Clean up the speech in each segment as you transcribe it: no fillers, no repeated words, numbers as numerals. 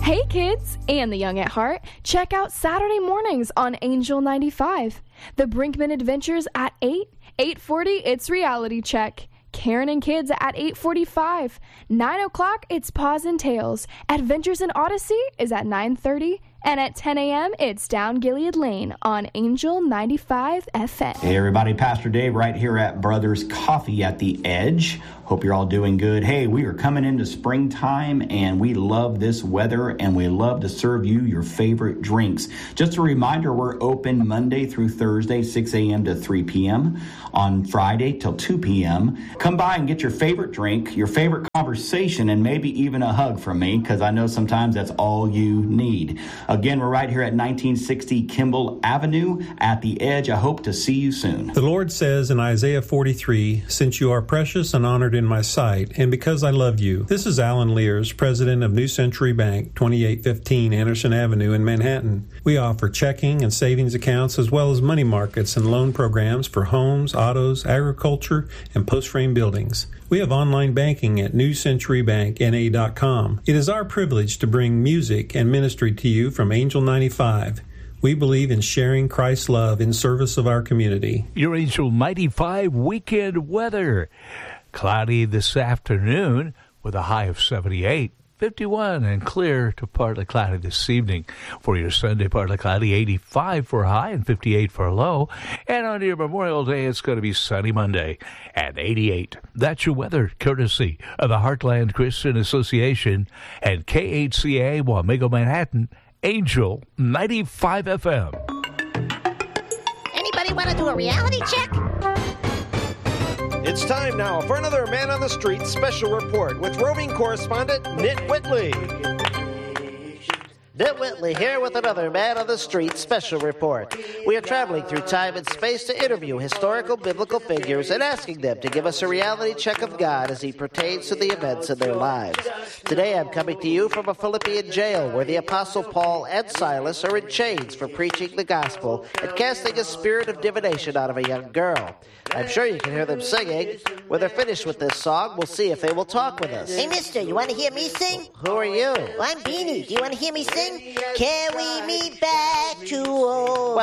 Hey kids and the young at heart, check out Saturday mornings on Angel 95. The Brinkman Adventures at 8, 8:40 it's Reality Check. Karen and Kids at 8:45. 9 o'clock it's Paws and Tails. Adventures in Odyssey is at 9:30. And at 10 a.m., it's Down Gilead Lane on Angel 95 FM. Hey, everybody. Pastor Dave right here at Brothers Coffee at the Edge. Hope you're all doing good. Hey, we are coming into springtime, and we love this weather, and we love to serve you your favorite drinks. Just a reminder, we're open Monday through Thursday, 6 a.m. to 3 p.m., on Friday till 2 p.m. Come by and get your favorite drink, your favorite conversation, and maybe even a hug from me, because I know sometimes that's all you need. Again, we're right here at 1960 Kimball Avenue at the Edge. I hope to see you soon. The Lord says in Isaiah 43, "Since you are precious and honored in my sight, and because I love you." This is Alan Lears, president of New Century Bank, 2815 Anderson Avenue in Manhattan. We offer checking and savings accounts as well as money markets and loan programs for homes, autos, agriculture, and post-frame buildings. We have online banking at newcenturybankna.com. It is our privilege to bring music and ministry to you from Angel 95. We believe in sharing Christ's love in service of our community. Your Angel 95 weekend weather. Cloudy this afternoon with a high of 78. 51 and clear to partly cloudy this evening. For your Sunday, partly cloudy, 85 for a high and 58 for a low. And on your Memorial Day, it's going to be sunny Monday at 88. That's your weather, courtesy of the Heartland Christian Association and KHCA Wamego, Manhattan, Angel 95 FM. Anybody want to do a reality check? It's time now for another Man on the Street special report with roving correspondent Nit Whitley. Nit Whitley here with another Man on the Street special report. We are traveling through time and space to interview historical biblical figures and asking them to give us a reality check of God as he pertains to the events in their lives. Today I'm coming to you from a Philippian jail where the Apostle Paul and Silas are in chains for preaching the gospel and casting a spirit of divination out of a young girl. I'm sure you can hear them singing. When they're finished with this song, we'll see if they will talk with us. Hey, mister, you want to hear me sing? Who are you? Well, I'm Beanie. Do you want to hear me sing? Can we meet back to old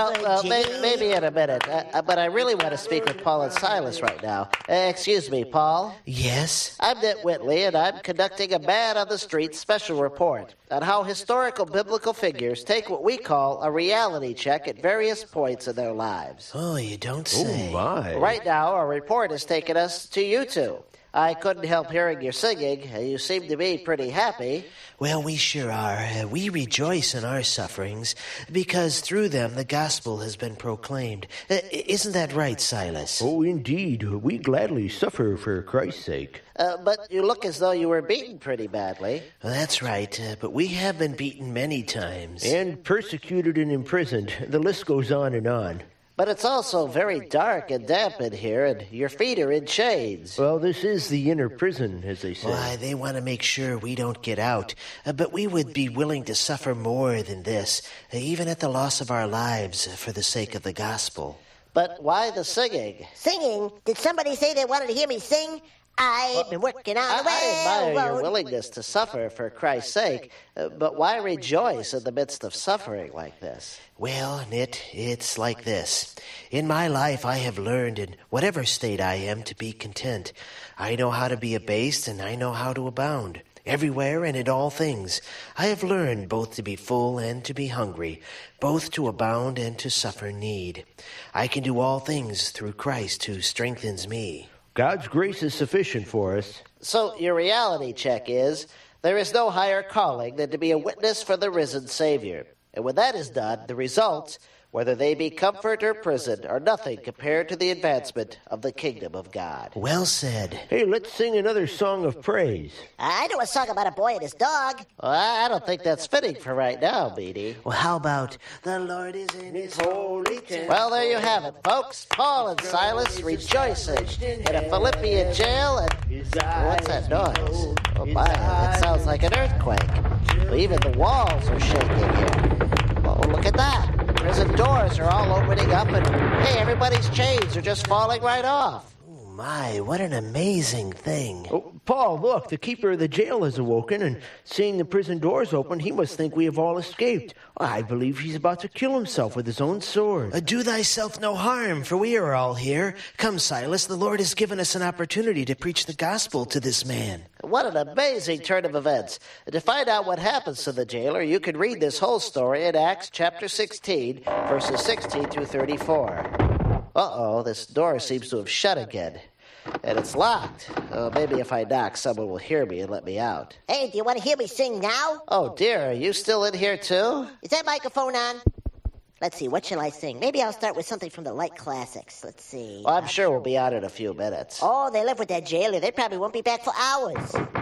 maybe in a minute. But I really want to speak with Paul and Silas right now. Excuse me, Paul. Yes? I'm Nit Whitley, and I'm conducting a Man on the Street special report on how historical biblical figures take what we call a reality check at various points in their lives. Oh, you don't say. Oh, my. Right now, our report has taken us to you two. I couldn't help hearing your singing. You seem to be pretty happy. Well, we sure are. We rejoice in our sufferings because through them the gospel has been proclaimed. Isn't that right, Silas? Oh, indeed. We gladly suffer for Christ's sake. But you look as though you were beaten pretty badly. Well, that's right, but we have been beaten many times. And persecuted and imprisoned. The list goes on and on. But it's also very dark and damp in here, and your feet are in chains. Well, this is the inner prison, as they say. Why, they want to make sure we don't get out. But we would be willing to suffer more than this, even at the loss of our lives for the sake of the gospel. But why the singing? Singing? Did somebody say they wanted to hear me sing? I've been working on the I admire your willingness to suffer for Christ's sake, but why rejoice in the midst of suffering like this? Well, Nit, it's like this. In my life, I have learned in whatever state I am to be content. I know how to be abased and I know how to abound. Everywhere and in all things, I have learned both to be full and to be hungry, both to abound and to suffer need. I can do all things through Christ who strengthens me. God's grace is sufficient for us. So your reality check is, there is no higher calling than to be a witness for the risen Savior. And when that is done, the results, whether they be comfort or prison, are nothing compared to the advancement of the kingdom of God. Well said. Hey, let's sing another song of praise. I know a song about a boy and his dog. Well, I don't think that's fitting for right now, Beanie. Well, how about the Lord is in his holy temple? Well, there you have it, folks. Paul and Silas rejoicing in a Philippian jail. And what's that noise? Oh, my, that sounds like an earthquake. Well, even the walls are shaking here. Oh, look at that. Prison doors are all opening up, and hey, everybody's chains are just falling right off. Oh, my, what an amazing thing. Oh, Paul, look, the keeper of the jail has awoken, and seeing the prison doors open, he must think we have all escaped. I believe he's about to kill himself with his own sword. Do thyself no harm, for we are all here. Come, Silas, the Lord has given us an opportunity to preach the gospel to this man. What an amazing turn of events. To find out what happens to the jailer, you can read this whole story in Acts chapter 16, verses 16 through 34. Uh-oh, this door seems to have shut again. And it's locked. Maybe if I knock, someone will hear me and let me out. Hey, do you want to hear me sing now? Oh, dear, are you still in here, too? Is that microphone on? Let's see, what shall I sing? Maybe I'll start with something from the light classics. Let's see. Well, I'm sure we'll be out in a few minutes. Oh, they live with that jailer. They probably won't be back for hours.